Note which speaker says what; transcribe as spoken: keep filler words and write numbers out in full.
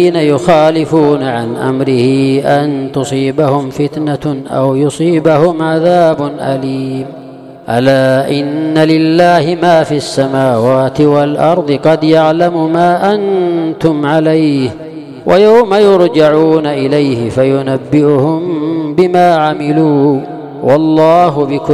Speaker 1: يخالفون عن أمره أن تصيبهم فتنة أو يصيبهم عذاب أليم. ألا إن لله ما في السماوات والأرض قد يعلم ما أنتم عليه ويوم يرجعون إليه فينبئهم بما عملوا والله بكل